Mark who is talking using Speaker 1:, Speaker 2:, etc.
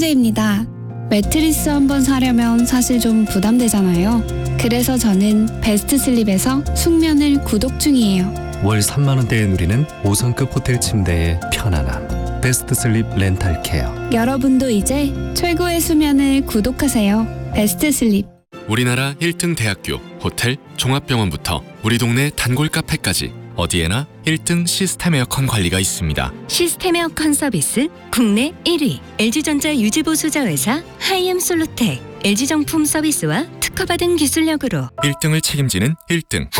Speaker 1: 폴리입니다. 매트리스 한번 사려면 사실 좀 부담되잖아요. 그래서 저는 베스트슬립에서 숙면을 구독 중이에요.
Speaker 2: 월 3만 원대에 누리는 5성급 호텔 침대의 편안함. 베스트슬립 렌탈케어.
Speaker 1: 여러분도 이제 최고의 수면을 구독하세요. 베스트슬립.
Speaker 3: 우리나라 1등 대학교, 호텔, 종합병원부터 우리 동네 단골 카페까지 어디에나 1등 시스템 에어컨 관리가 있습니다.
Speaker 4: 시스템 에어컨 서비스 국내 1위 LG전자 유지보수자 회사 하이엠솔루텍 LG정품 서비스와 특허받은 기술력으로
Speaker 3: 1등을 책임지는 1등